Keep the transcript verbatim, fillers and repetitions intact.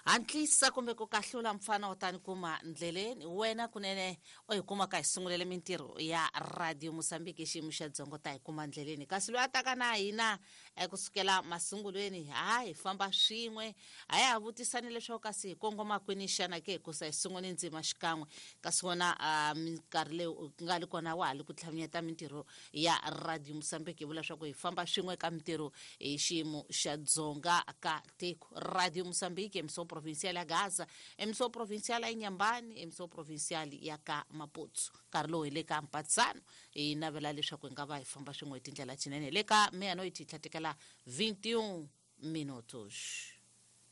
Antlisa kumbe ku kahlula mfana wo tani kuma ndleleni wena kunene o hi kuma ka hi sungulele mintirho ya Radio Mozambique xiyimo xa dzongo ta hi kuma ndleleni kasi loyi a taka na hina kusukela masungulweni ha hi famba swin'we a ya vutisani leswaku kasi hi kongoma kwini xana ke ku sa hi sungule ndzima xikan'we kasi wona minkarhi leyi nga li kona wa hali ku tlhavanyeta mintirho ya Radio Mozambique vula leswaku hi famba swin'we ka mintirho hi xiyimo xa dzonga ka tiko Radio Mozambique emso provincial ya Gaza emso provincial ya Nyambani emso provincial ya ka Maputo Karlo ile ka Mpatsano e navela leswaku nga va hi famba swin'we tindlela cinene le ka me ano yi tlhatekela vinte e um minutos.